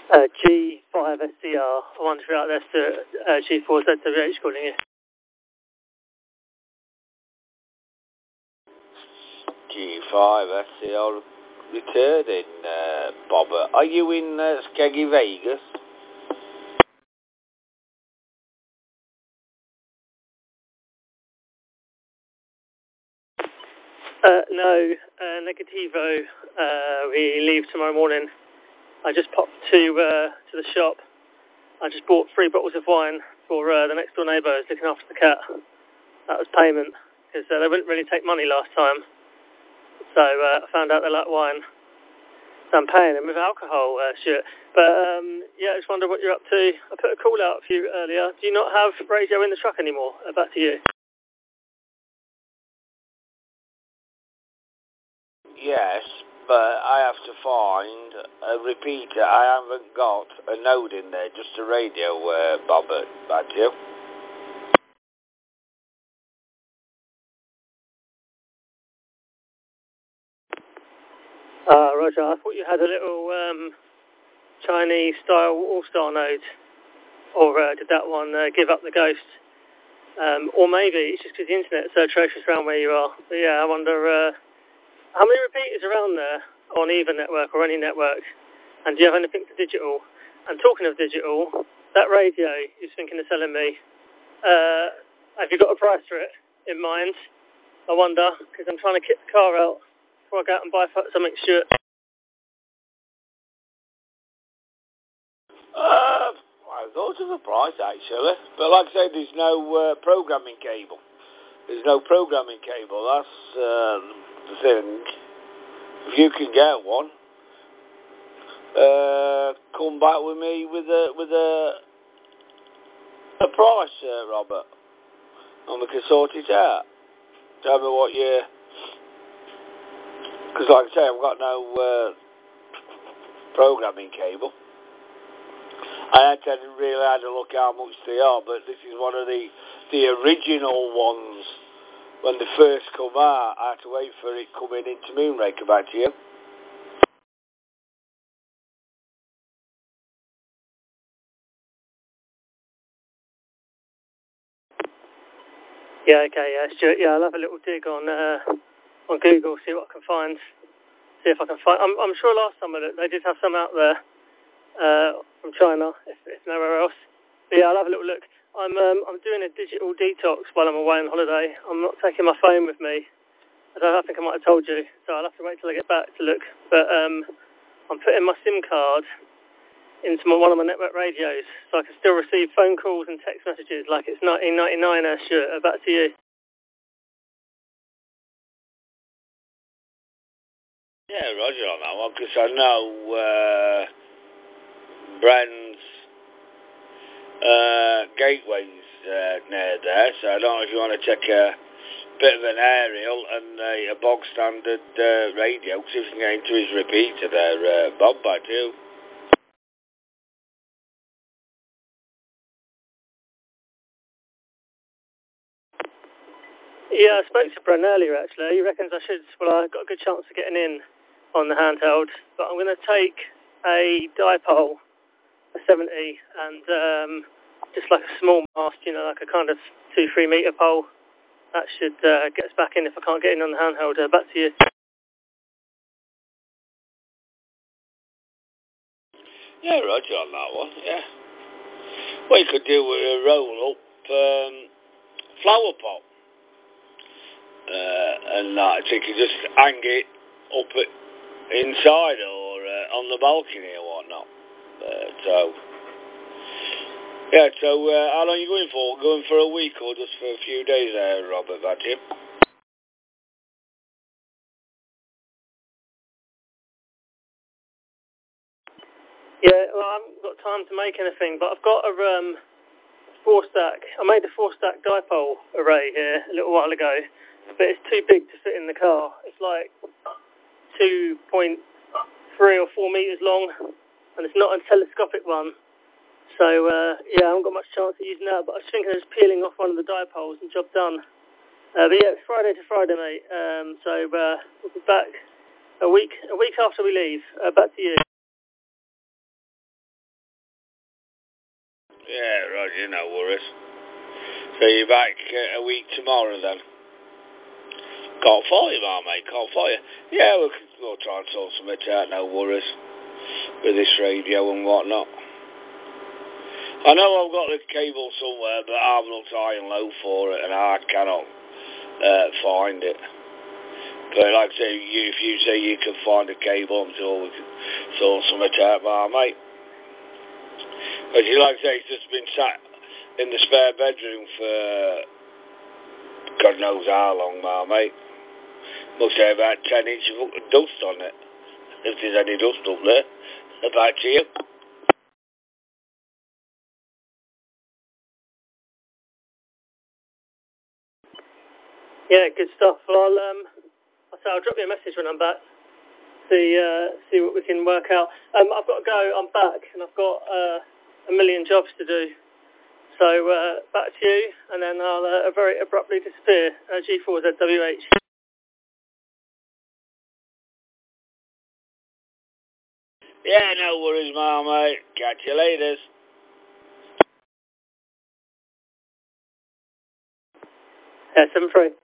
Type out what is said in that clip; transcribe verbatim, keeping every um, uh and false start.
Uh, G five S C R. I wonder if you're out there, sir. Uh, G four Z W H calling you. G five S C R returning, uh, Bobber. Are you in uh, Skeggy, Vegas? Uh, no, uh, negativo. Uh, we leave tomorrow morning. I just popped to uh, to the shop. I just bought three bottles of wine for uh, the next door neighbour who's looking after the cat. That was payment, because uh, they wouldn't really take money last time. So uh, I found out they like wine. So I'm paying them with alcohol, uh, shit. But um, yeah, I just wonder what you're up to. I put a call out for you earlier. Do you not have radio in the truck anymore? Uh, back to you. Yes, but I have to find a repeater. I haven't got a node in there, just a radio, uh, Bobber. Back to you. Uh, Roger, I thought you had a little um, Chinese-style all-star node. Or uh, did that one uh, give up the ghost? Um, or maybe it's just because the internet's so atrocious around where you are. But yeah, I wonder uh, how many repeaters are around there on either network or any network? And do you have anything for digital? And talking of digital, that radio you're thinking of selling me, uh, have you got a price for it in mind? I wonder, because I'm trying to kit the car out before I go out and buy something shit. Uh, I thought of a price actually, but like I said, there's no uh, programming cable. There's no programming cable. That's uh, the thing. If you can get one, uh, come back with me with a with a a price, uh, Robert, and we can sort it out. Tell me what you. Because like I say, I've got no uh, programming cable. I hadn't really had a look how much they are, but this is one of the the original ones. When they first come out, I had to wait for it coming into Moonraker. Back to you. Yeah, okay, yeah, Stuart. Yeah, I'll have a little dig on uh, on Google, see what I can find. See if I can find. I'm, I'm sure last summer that they did have some out there uh, from China, if, if nowhere else. But yeah, I'll have a little look. I'm um, I'm doing a digital detox while I'm away on holiday. I'm not taking my phone with me. I don't I think I might have told you, so I'll have to wait till I get back to look. But um, I'm putting my SIM card into my, one of my network radios, so I can still receive phone calls and text messages like it's nineteen ninety-nine. Uh, Stuart, uh, back to you. Yeah, Roger on that one, because I know uh, Brand's uh, gateway's uh, near there, so I don't know if you want to check a bit of an aerial and uh, a bog standard uh, radio, because if you can get into his repeater there, uh, Bob, back to you. Yeah, I spoke to Bren earlier actually. He reckons I should, well, I've got a good chance of getting in on the handheld, but I'm going to take a dipole, a seventy, and um, just like a small mast, you know, like a kind of two, three metre pole. That should uh, get us back in if I can't get in on the handheld. Uh, back to you. Yeah, Roger on that one, yeah. Well, you could do a roll-up um, flower pot. Uh, and that, so you could just hang it up at, inside or uh, on the balcony or whatnot. Uh, so, yeah, so uh, how long are you going for? Going for a week or just for a few days there, Robert, that him? Yeah, well, I haven't got time to make anything, but I've got a um, four stack. I made a four stack dipole array here a little while ago, but it's too big to fit in the car. It's like two point three or four metres long, and it's not a telescopic one. So, uh, yeah, I haven't got much chance of using that, but I was thinking of just peeling off one of the dipoles and job done. Uh, but yeah, it's Friday to Friday, mate. Um, so uh, we'll be back a week, a week after we leave. Uh, back to you. Yeah, Roger, no worries. So you're back uh, a week tomorrow then? Can't follow you, man, mate, can't follow you. Yeah, we'll, we'll try and sort something out, no worries. With this radio and whatnot. I know I've got the cable somewhere, but I've looked high and low for it, and I cannot uh, find it. But like I say, you, if you say you can find a cable, I'm sure we can sort something out, my mate. But you like I say, it's just been sat in the spare bedroom for God knows how long, my mate. Must have about ten inches of dust on it, if there's any dust up there. Back to you. Yeah, good stuff. Well, I'll um, I'll say I'll drop you a message when I'm back. See uh, see what we can work out. Um, I've got to go. I'm back, and I've got uh, a million jobs to do. So uh, back to you, and then I'll uh, very abruptly disappear. Uh, G four Z W H. Yeah, no worries, my mate. Catch you later. Yeah, seven three.